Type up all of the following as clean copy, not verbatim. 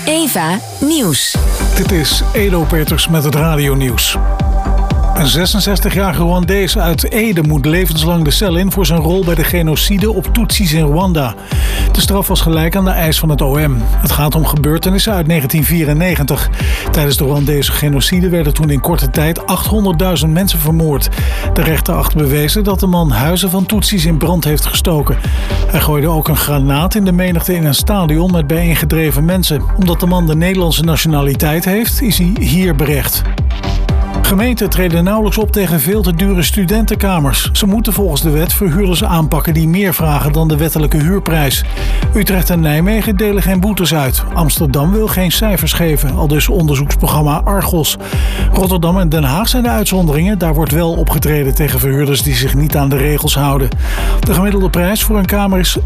Eva Nieuws. Dit is Edo Peters met het radionieuws. Een 66-jarige Rwandees uit Ede moet levenslang de cel in voor zijn rol bij de genocide op Tutsis in Rwanda. De straf was gelijk aan de eis van het OM. Het gaat om gebeurtenissen uit 1994. Tijdens de Rwandese genocide werden toen in korte tijd 800.000 mensen vermoord. De rechter acht bewezen dat de man huizen van Tutsis in brand heeft gestoken. Hij gooide ook een granaat in de menigte in een stadion met bijeengedreven mensen. Omdat de man de Nederlandse nationaliteit heeft, is hij hier berecht. Gemeenten treden nauwelijks op tegen veel te dure studentenkamers. Ze moeten volgens de wet verhuurders aanpakken die meer vragen dan de wettelijke huurprijs. Utrecht en Nijmegen delen geen boetes uit. Amsterdam wil geen cijfers geven, aldus onderzoeksprogramma Argos. Rotterdam en Den Haag zijn de uitzonderingen. Daar wordt wel opgetreden tegen verhuurders die zich niet aan de regels houden. De gemiddelde prijs voor een kamer is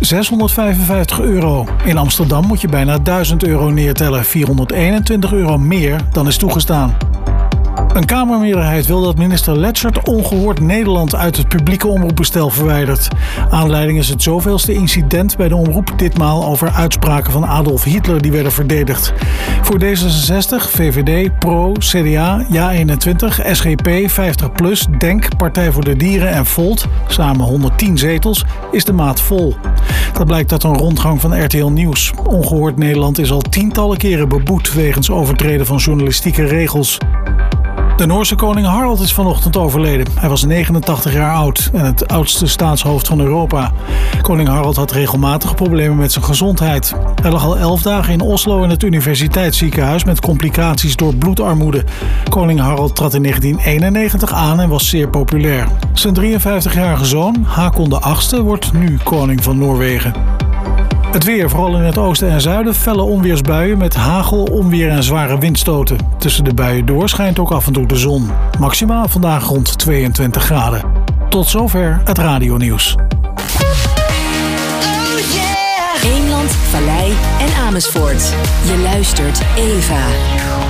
€655. In Amsterdam moet je bijna €1000 neertellen, €421 meer dan is toegestaan. Een Kamermeerderheid wil dat minister Letzert Ongehoord Nederland uit het publieke omroepbestel verwijdert. Aanleiding is het zoveelste incident bij de omroep, ditmaal over uitspraken van Adolf Hitler die werden verdedigd. Voor D66, VVD, PRO, CDA, JA21, SGP, 50PLUS, DENK, Partij voor de Dieren en Volt, samen 110 zetels, is de maat vol. Dat blijkt uit een rondgang van RTL Nieuws. Ongehoord Nederland is al tientallen keren beboet wegens overtreden van journalistieke regels. De Noorse koning Harald is vanochtend overleden. Hij was 89 jaar oud en het oudste staatshoofd van Europa. Koning Harald had regelmatig problemen met zijn gezondheid. Hij lag al 11 dagen in Oslo in het universiteitsziekenhuis met complicaties door bloedarmoede. Koning Harald trad in 1991 aan en was zeer populair. Zijn 53-jarige zoon, Hakon VIII, wordt nu koning van Noorwegen. Het weer, vooral in het oosten en zuiden, felle onweersbuien met hagel, onweer en zware windstoten. Tussen de buien door schijnt ook af en toe de zon. Maximaal vandaag rond 22 graden. Tot zover het radionieuws. Eemland, Vallei en Amersfoort. Je luistert Eva.